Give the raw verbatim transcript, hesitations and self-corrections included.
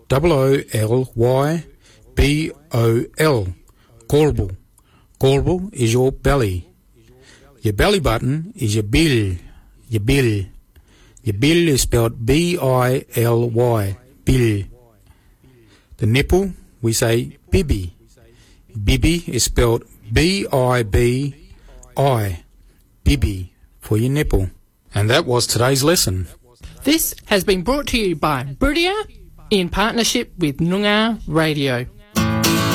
O O L Y B O L. Korbel. Korbel is your belly. Your belly button is your bill. Your bill. Your bill is spelled B I L Y. Bill. The nipple, we say bibi. Bibi is spelled B I B I. Bibi for your nipple. And that was today's lesson. This has been brought to you by Buridia in partnership with Noongar Radio.